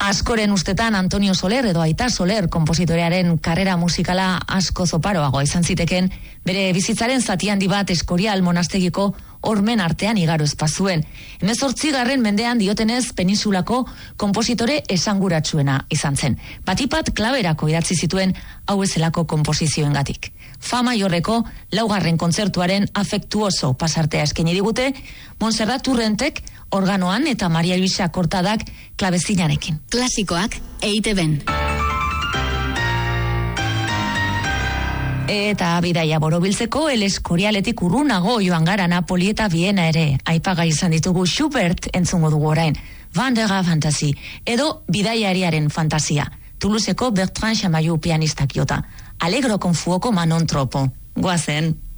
Askoren ustetan Antonio Soler edo Aita Soler konpositorearen karrera musikala asko zoparoagoa izan ziteken, bere bizitzaren zati handi bat Escorial monastegiko hormen artean igaro espazuen. 18. mendean diotenez peninsulako konpositore esanguratsuena izan zen. Batipat klaberako idatzi zituen hau ezelako konposizioengatik. Fa Maiorreko 4. kontzertuaren afektuoso pasartea eskaini digute Montserrat Turrentek organoan eta Maria Luisa Cortadak klabezinarekin. Klasikoak EITB-n. Eta bidaia borobiltzeko El Escorialetik urrunago joan gara Napoli eta Viena ere. Aipagai izan ditugu Schubert entzungo dugu orain. Van der Graaf Fantasie edo bidaiariaren fantasia. Toulouseko Bertrand Chamayou pianistak jota. Allegro con fuoco ma non troppo. Goazen.